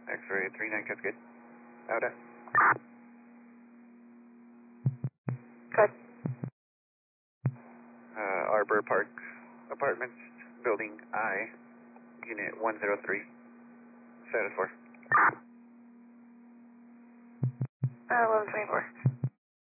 X-ray 39, that's good. Out at. Good. Arbor Park Apartments, Building I, Unit 103, status 4. 1124.